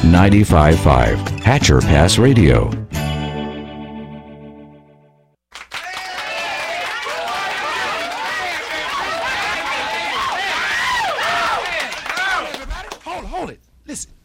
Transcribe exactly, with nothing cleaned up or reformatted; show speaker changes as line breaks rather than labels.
ninety-five point five Hatcher Pass Radio.
Hold, hold it. Listen.